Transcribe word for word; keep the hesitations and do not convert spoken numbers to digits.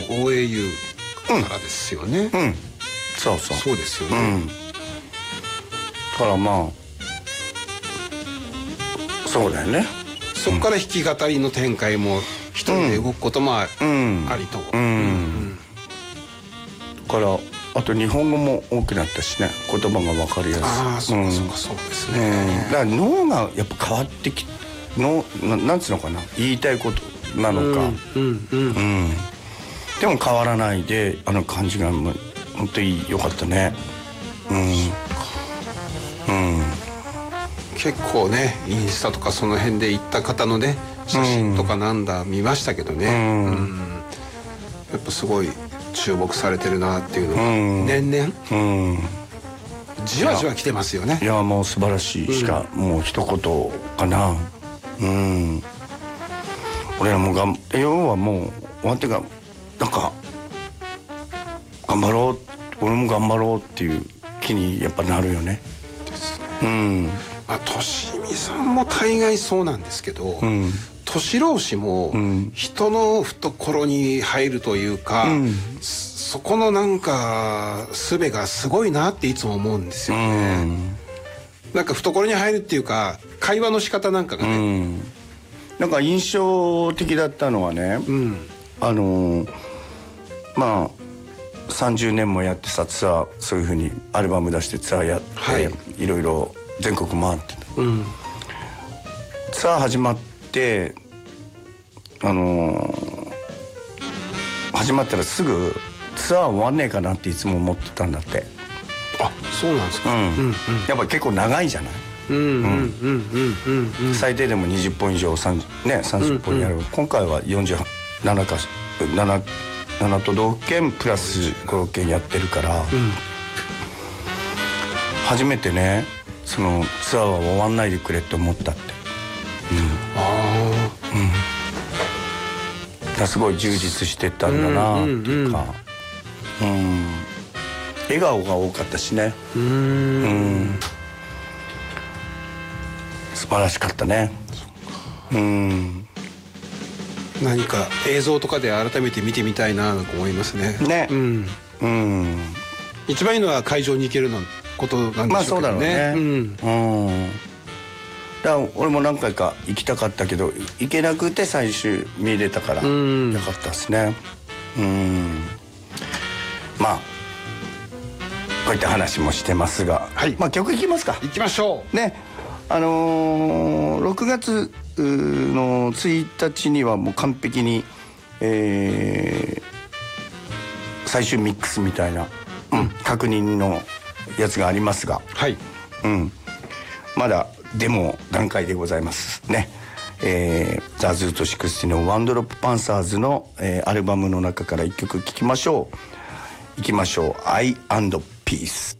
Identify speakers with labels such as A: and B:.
A: オーエーユー からですよね。
B: うん、うん、そうそう
A: そうですよね、うん、
B: だからまあそうだよね。
A: そこから弾き語りの展開も一人で動くこともありと、うんうんうん、
B: だからあと日本語も多くなったしね、言葉が分かりやすい。
A: ああ、そうかそうか、そうですね、
B: うん、だから脳がやっぱ変わってきの な, なんつうのかな、言いたいことなのか、うんうんうんうん、でも変わらないであの感じが本当に良かったね。うん、うん、
A: 結構ねインスタとかその辺で行った方のね写真とかなんだ見ましたけどね、うん、うん、やっぱすごい注目されてるなっていうのが、うん、年々、うん、じわじわ来てますよね。
B: いやもう素晴らしいしか、うん、もう一言かな。うん、俺らもがん要はもう終わってかなんか頑張ろう、俺も頑張ろうっていう気にやっぱなるよね。
A: ですね。
B: うん。
A: まあとしみさんも大概そうなんですけど、うん、年老子も人の懐に入るというか、うん、そこのなんか術がすごいなっていつも思うんですよね。うん、なんか懐に入るっていうか会話の仕方なんかがね、うん、
B: なんか印象的だったのはね、うん、あのー、まあさんじゅうねんもやってさ、ツアーそういう風にアルバム出してツアーやって、はい、いろいろ全国回ってた、うん、ツアー始まってあのー、始まったらすぐツアー終わんねえかなっていつも思ってたんだって。
A: あ、そうなんですか。うん、うん、
B: やっぱ結構長いじゃない。最低でもにじゅっぽん以上さん、ね、さんじゅっぽんやる、うんうん、今回はよんじゅうななかしなななな都道府県プラスごろっけんやってるから、うん、初めてねそのツアーは終わんないでくれって思ったって、うん、ああ、うん、だすごい充実してたんだなっていうか、うん、うん、笑顔が多かったしね、うん、うん、素晴らしかったね。うん、
A: 何か映像とかで改めて見てみたいなと思いますね。
B: ね、うん、うん、
A: 一番いいのは会場に行けるのことなんでしょうけどね。まあそうだろうね。うん、うん、
B: だから俺も何回か行きたかったけど行けなくて最終見れたからよかったですね。うん、まあこういった話もしてますが、はい、まあ曲いきますか。
A: いきましょ
B: うね。あのー、ろくがつのついたちにはもう完璧に、えー、最終ミックスみたいな、うん、確認のやつがありますが、はい、うん、まだデモ段階でございますね。えー、ザ・ズートろくじゅうのワンドロップパンサーズの、えー、アルバムの中からいっきょく聴きましょう。いきましょう。アイ&ピース。